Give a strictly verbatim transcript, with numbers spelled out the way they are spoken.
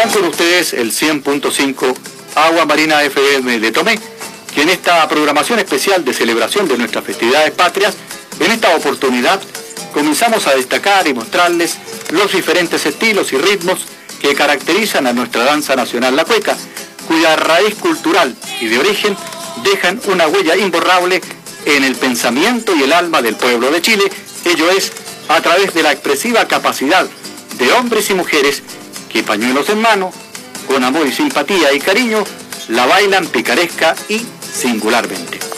Están con ustedes el cien punto cinco Agua Marina F M de Tomé, que en esta programación especial de celebración de nuestras festividades patrias, en esta oportunidad comenzamos a destacar y mostrarles los diferentes estilos y ritmos que caracterizan a nuestra danza nacional, la cueca, cuya raíz cultural y de origen dejan una huella imborrable en el pensamiento y el alma del pueblo de Chile, ello es a través de la expresiva capacidad de hombres y mujeres que pañuelos en mano, con amor y simpatía y cariño, la bailan picaresca y singularmente.